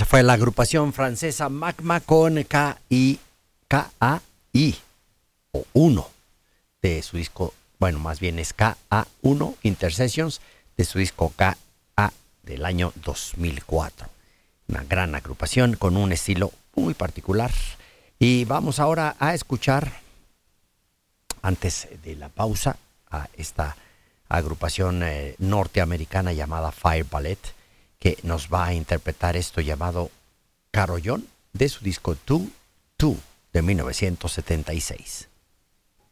Esa fue la agrupación francesa Magma con K-I o 1 de su disco, bueno, más bien es KA1 Intercessions de su disco KA del año 2004. Una gran agrupación con un estilo muy particular. Y vamos ahora a escuchar, antes de la pausa, a esta agrupación norteamericana llamada Fire Ballet, que nos va a interpretar esto llamado Carollón de su disco 2 de 1976.